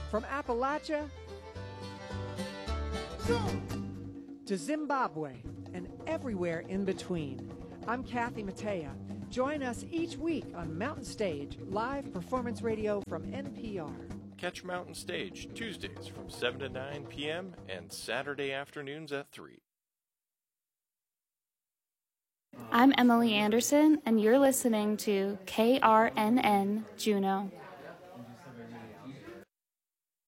From Appalachia to Zimbabwe and everywhere in between. I'm Kathy Mattea. Join us each week on Mountain Stage, live performance radio from NPR. Catch Mountain Stage Tuesdays from 7 to 9 p.m. and Saturday afternoons at 3. I'm Emily Anderson, and you're listening to KRNN Juneau.